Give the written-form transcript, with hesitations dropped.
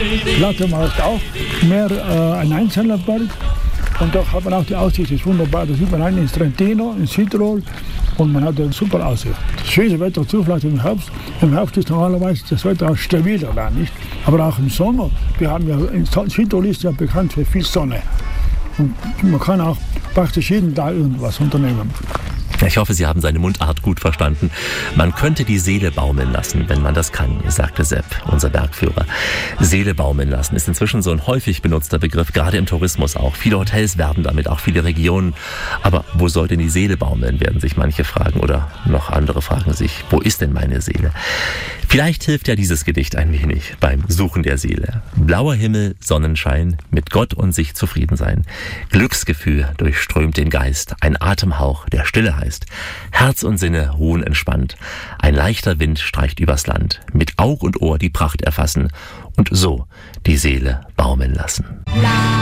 Platte macht auch mehr ein einzelner Berg. Und da hat man auch die Aussicht, das ist wunderbar. Da sieht man rein ins Trentino, in Südtirol und man hat eine super Aussicht. Das schöne Wetter zu, vielleicht im Herbst. Im Herbst ist normalerweise das Wetter auch stabiler da, nicht? Aber auch im Sommer, wir haben ja, in Südtirol ist ja bekannt für viel Sonne. Und man kann auch praktisch jeden Tag irgendwas unternehmen. Ich hoffe, Sie haben seine Mundart gut verstanden. Man könnte die Seele baumeln lassen, wenn man das kann, sagte Sepp, unser Bergführer. Seele baumeln lassen ist inzwischen so ein häufig benutzter Begriff, gerade im Tourismus auch. Viele Hotels werben damit, auch viele Regionen. Aber wo soll denn die Seele baumeln, werden sich manche fragen. Oder noch andere fragen sich, wo ist denn meine Seele? Vielleicht hilft ja dieses Gedicht ein wenig beim Suchen der Seele. Blauer Himmel, Sonnenschein, mit Gott und sich zufrieden sein. Glücksgefühl durchströmt den Geist, ein Atemhauch, der Stille heißt. Herz und Sinne ruhen entspannt. Ein leichter Wind streicht übers Land. Mit Aug und Ohr die Pracht erfassen und so die Seele baumeln lassen.